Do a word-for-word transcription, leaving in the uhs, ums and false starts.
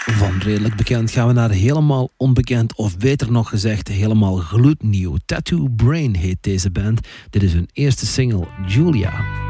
Van redelijk bekend gaan we naar helemaal onbekend, of beter nog gezegd helemaal gloednieuw. Tattoo Brain heet deze band. Dit is hun eerste single, Julia.